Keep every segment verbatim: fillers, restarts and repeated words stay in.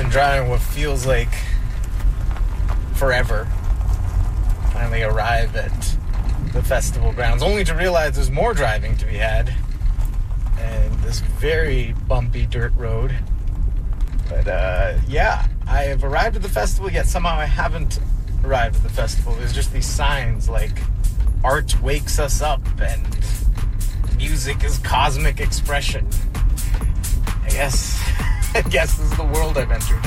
been driving what feels like forever. Finally arrive at the festival grounds, only to realize there's more driving to be had. And this very bumpy dirt road. But uh, yeah, I have arrived at the festival, yet somehow I haven't arrived at the festival. There's just these signs like art wakes us up and music is cosmic expression. I guess, I guess this is the world I've entered.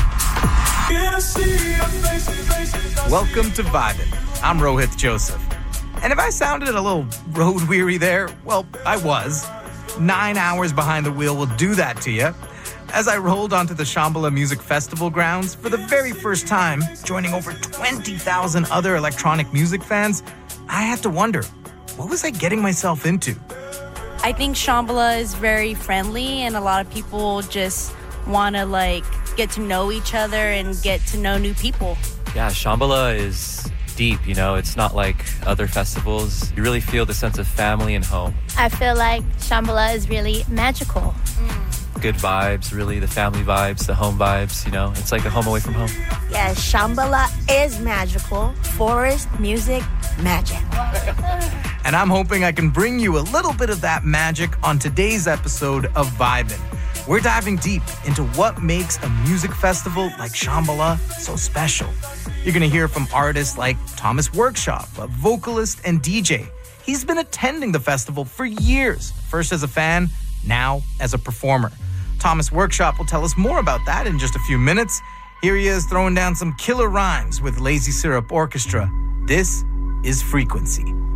Welcome to Vibin'. I'm Rohith Joseph. And if I sounded a little road weary there, well, I was. Nine hours behind the wheel will do that to you. As I rolled onto the Shambhala Music Festival grounds for the very first time, joining over twenty thousand other electronic music fans, I had to wonder, what was I getting myself into? I think Shambhala is very friendly, and a lot of people just want to like get to know each other and get to know new people. Yeah, Shambhala is deep, you know, it's not like other festivals. You really feel the sense of family and home. I feel like Shambhala is really magical. Mm. Good vibes, really, the family vibes, the home vibes, you know, it's like a home away from home. Yeah, Shambhala is magical. Forest, music, magic. And I'm hoping I can bring you a little bit of that magic on today's episode of Vibin'. We're diving deep into what makes a music festival like Shambhala so special. You're going to hear from artists like Thomas Workshop, a vocalist and D J. He's been attending the festival for years, first as a fan, now as a performer. Thomas Workshop will tell us more about that in just a few minutes. Here he is throwing down some killer rhymes with Lazy Syrup Orchestra. This is Frequency.